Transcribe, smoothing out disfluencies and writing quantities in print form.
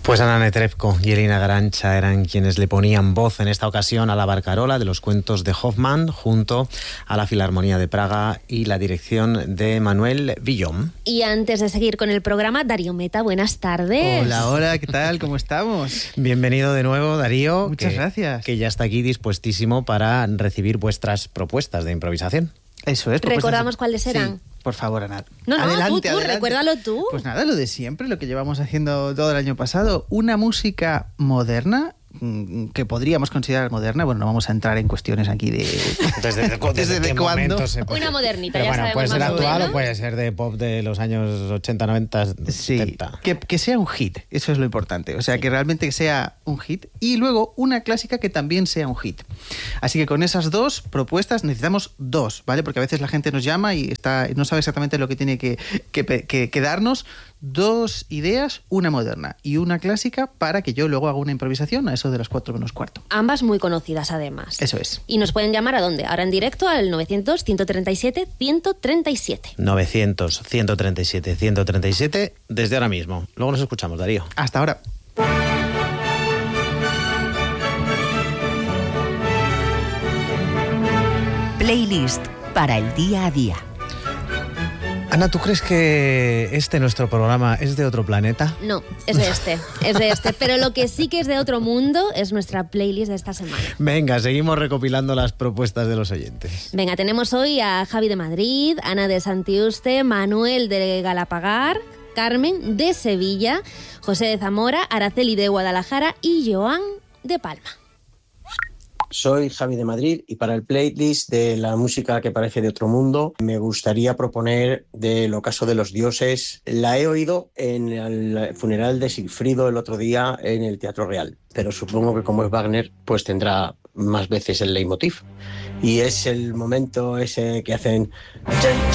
Pues Ana Netrebko y Elina Garancha eran quienes le ponían voz en esta ocasión a la barcarola de los cuentos de Hoffmann, junto a la Filarmonía de Praga y la dirección de Manuel Villón. Y antes de seguir con el programa, Darío Meta, buenas tardes. Hola, ¿qué tal? ¿Cómo estamos? Bienvenido de nuevo, Darío. Muchas gracias. Que ya está aquí dispuestísimo para recibir vuestras propuestas de improvisación. Eso es. ¿Recordamos cuáles eran? Sí, por favor, Ana. No, adelante, tú, recuérdalo tú. Pues nada, lo de siempre, lo que llevamos haciendo todo el año pasado. Una música moderna, que podríamos considerar moderna. Bueno, no vamos a entrar en cuestiones aquí de... ¿Desde cuándo? Una modernita, pero ya bueno, sabemos puede ser más o actual menos. o puede ser de pop de los años 80, 90, Sí, 70. que sea un hit, eso es lo importante. O sea, que realmente sea un hit. Y luego una clásica que también sea un hit. Así que con esas dos propuestas necesitamos dos, ¿vale? Porque a veces la gente nos llama y no sabe exactamente lo que tiene que darnos. Dos ideas, una moderna y una clásica, para que yo luego haga una improvisación a eso de las 4 menos cuarto. Ambas muy conocidas, además. Eso es. Y nos pueden llamar ¿a dónde? Ahora en directo al 900-137-137. 900-137-137 desde ahora mismo. Luego nos escuchamos, Darío. Hasta ahora. Playlist para el día a día. Ana, ¿tú crees que nuestro programa es de otro planeta? No, es de este. Pero lo que sí que es de otro mundo es nuestra playlist de esta semana. Venga, seguimos recopilando las propuestas de los oyentes. Venga, tenemos hoy a Javi de Madrid, Ana de Santiuste, Manuel de Galapagar, Carmen de Sevilla, José de Zamora, Araceli de Guadalajara y Joan de Palma. Soy Javi de Madrid y para el playlist de la música que parece de otro mundo me gustaría proponer del Ocaso de los Dioses. La he oído en el funeral de Sigfrido el otro día en el Teatro Real, pero supongo que como es Wagner pues tendrá más veces el leitmotiv. Y es el momento ese que hacen...